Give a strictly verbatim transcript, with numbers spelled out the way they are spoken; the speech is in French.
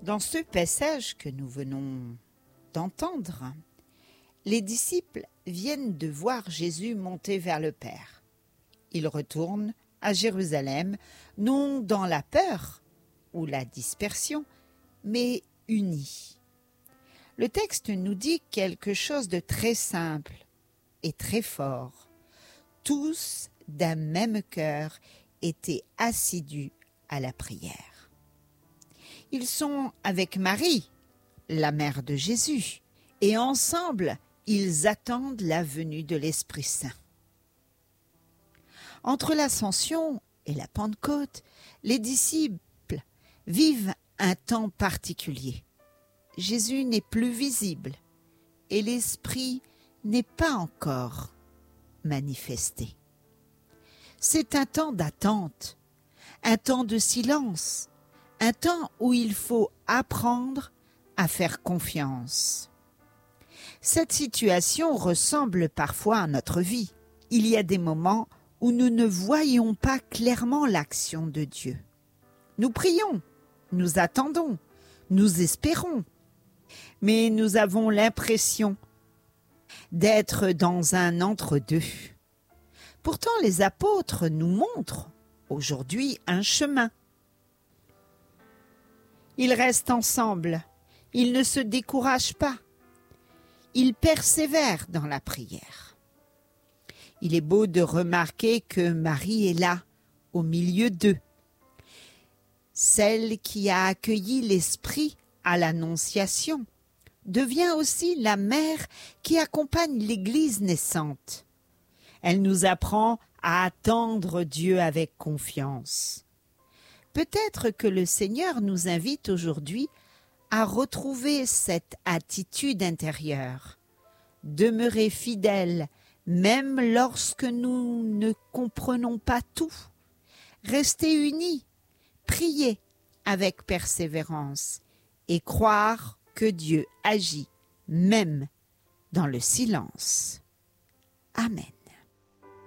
Dans ce passage que nous venons d'entendre, les disciples viennent de voir Jésus monter vers le Père. Ils retournent à Jérusalem, non dans la peur ou la dispersion, mais unis. Le texte nous dit quelque chose de très simple et très fort. Tous, d'un même cœur, étaient assidus à la prière. Ils sont avec Marie, la mère de Jésus, et ensemble, ils attendent la venue de l'Esprit Saint. Entre l'Ascension et la Pentecôte, les disciples vivent un temps particulier. Jésus n'est plus visible et l'Esprit n'est pas encore manifesté. C'est un temps d'attente, un temps de silence, un temps où il faut apprendre à faire confiance. Cette situation ressemble parfois à notre vie. Il y a des moments où nous ne voyons pas clairement l'action de Dieu. Nous prions, nous attendons, nous espérons, mais nous avons l'impression d'être dans un entre-deux. Pourtant, les apôtres nous montrent aujourd'hui un chemin. Ils restent ensemble, ils ne se découragent pas, ils persévèrent dans la prière. Il est beau de remarquer que Marie est là, au milieu d'eux. Celle qui a accueilli l'Esprit à l'Annonciation devient aussi la mère qui accompagne l'Église naissante. Elle nous apprend à attendre Dieu avec confiance. Peut-être que le Seigneur nous invite aujourd'hui à retrouver cette attitude intérieure, demeurer fidèles même lorsque nous ne comprenons pas tout, rester unis, prier avec persévérance et croire que Dieu agit même dans le silence. Amen.